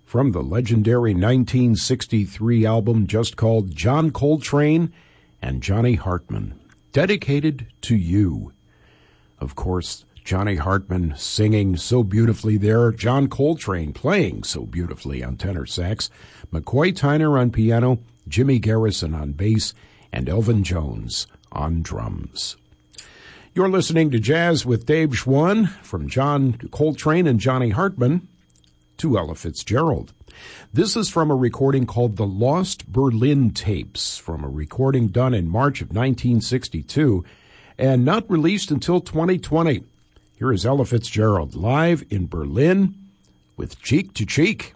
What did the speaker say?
from the legendary 1963 album just called John Coltrane and Johnny Hartman, dedicated to you. Of course, Johnny Hartman singing so beautifully there, John Coltrane playing so beautifully on tenor sax, McCoy Tyner on piano, Jimmy Garrison on bass, and Elvin Jones on drums. You're listening to Jazz with Dave Schwann, from John Coltrane and Johnny Hartman to Ella Fitzgerald. This is from a recording called The Lost Berlin Tapes, from a recording done in March of 1962 and not released until 2020. Here is Ella Fitzgerald live in Berlin with Cheek to Cheek.